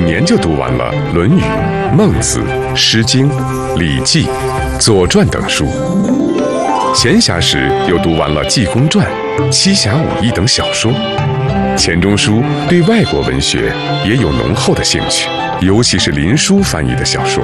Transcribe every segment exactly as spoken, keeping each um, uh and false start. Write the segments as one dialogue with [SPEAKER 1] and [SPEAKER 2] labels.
[SPEAKER 1] 年就读完了《论语》《孟子》《诗经》《礼记》《左传》等书，闲暇时又读完了《济公传》《七侠五义》等小说。钱钟书对外国文学也有浓厚的兴趣，尤其是林纾翻译的小说。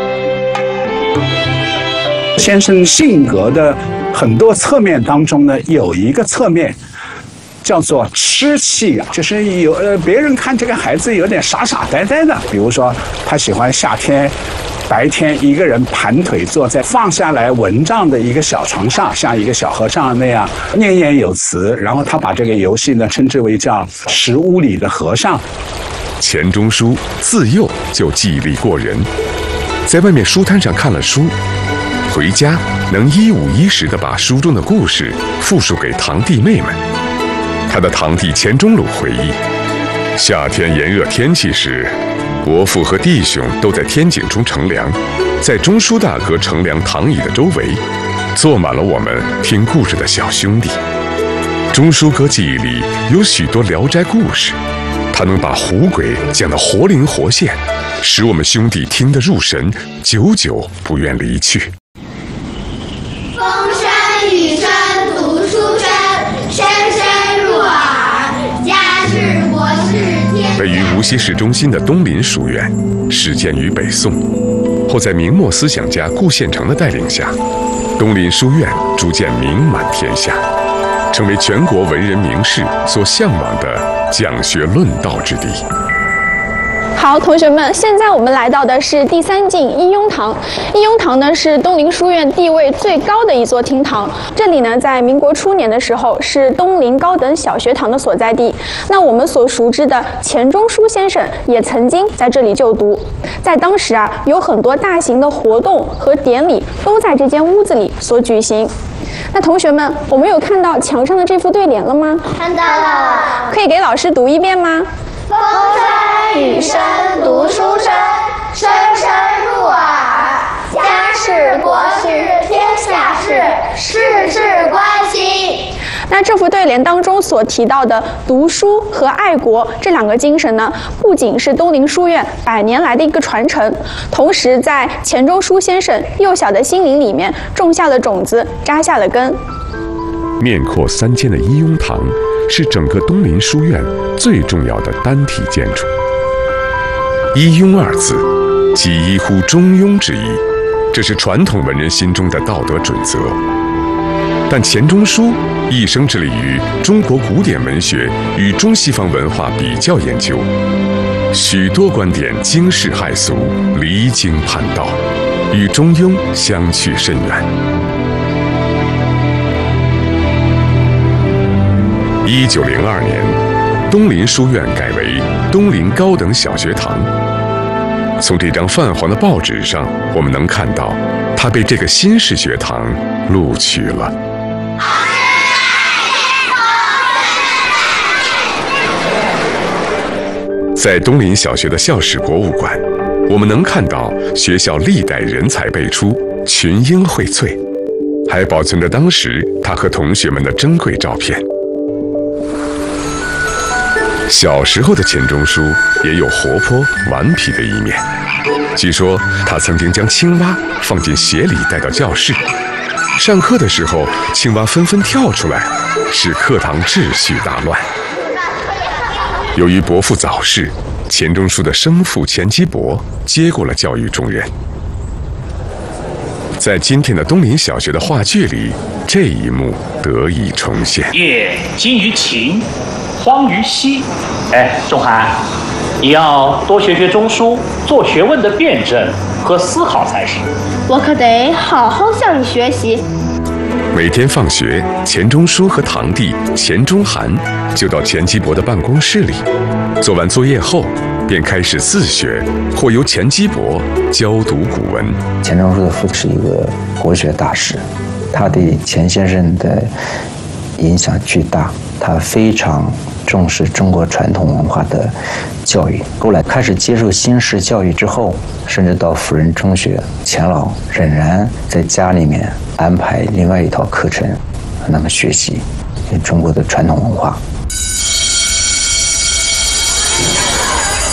[SPEAKER 2] 先生性格的很多侧面当中呢，有一个侧面叫做痴气啊，就是有呃别人看这个孩子有点傻傻呆呆的，比如说他喜欢夏天白天一个人盘腿坐在放下来蚊帐的一个小床上，像一个小和尚那样念念有词，然后他把这个游戏呢称之为叫石屋里的和尚。
[SPEAKER 1] 钱钟书自幼就记忆力过人，在外面书摊上看了书，回家能一五一十地把书中的故事复述给堂弟妹们。他的堂弟钱钟鲁回忆，夏天炎热天气时，伯父和弟兄都在天井中乘凉，在钟书大哥乘凉躺椅的周围，坐满了我们听故事的小兄弟。钟书哥记忆里有许多聊斋故事，他能把狐鬼讲得活灵活现，使我们兄弟听得入神，久久不愿离去。
[SPEAKER 3] 风声雨声读书声，声声入耳。家事国事天。
[SPEAKER 1] 位于无锡市中心的东林书院，始建于北宋，后在明末思想家顾宪成的带领下，东林书院逐渐名满天下，成为全国文人名士所向往的讲学论道之地。
[SPEAKER 4] 好，同学们，现在我们来到的是第三进一雍堂。一雍堂呢是东林书院地位最高的一座厅堂，这里呢在民国初年的时候是东林高等小学堂的所在地。那我们所熟知的钱钟书先生也曾经在这里就读。在当时啊，有很多大型的活动和典礼都在这间屋子里所举行。那同学们，我们有看到墙上的这副对联了吗？
[SPEAKER 3] 看到了。
[SPEAKER 4] 可以给老师读一遍吗？
[SPEAKER 3] 风声雨声读书声，声声入耳。家事国事天下事，事事关心。
[SPEAKER 4] 那这幅对联当中所提到的读书和爱国这两个精神呢，不仅是东林书院百年来的一个传承，同时在钱钟书先生幼小的心灵里面种下了种子，扎下了根。
[SPEAKER 1] 面阔三间的一雍堂是整个东林书院最重要的单体建筑。一雍二字，即一乎中庸之意，这是传统文人心中的道德准则。但钱钟书一生致力于中国古典文学与中西方文化比较研究，许多观点惊世骇俗，离经叛道，与中庸相去甚远。一九零二年，东林书院改为东林高等小学堂。从这张泛黄的报纸上，我们能看到，他被这个新式学堂录取了。在东林小学的校史博物馆，我们能看到学校历代人才辈出，群英荟萃，还保存着当时他和同学们的珍贵照片。小时候的钱钟书也有活泼顽皮的一面，据说他曾经将青蛙放进鞋里带到教室，上课的时候青蛙纷纷跳出来，使课堂秩序大乱。由于伯父早逝，钱钟书的生父钱基博接过了教育重任。在今天的东林小学的话剧里，这一幕得以重现。
[SPEAKER 5] 夜精于勤，荒于嬉。哎，仲涵，你要多学学钟书，做学问的辩证和思考才是。
[SPEAKER 6] 我可得好好向你学习。
[SPEAKER 1] 每天放学，钱钟书和堂弟钱钟涵就到钱基博的办公室里，做完作业后，便开始自学，或由钱基博教读古文。
[SPEAKER 7] 钱钟书的父是一个国学大师，他对钱先生的影响巨大，他非常重视中国传统文化的教育。后来开始接受新式教育之后，甚至到辅仁中学，钱老仍然在家里面安排另外一套课程，让他们学习中国的传统文化。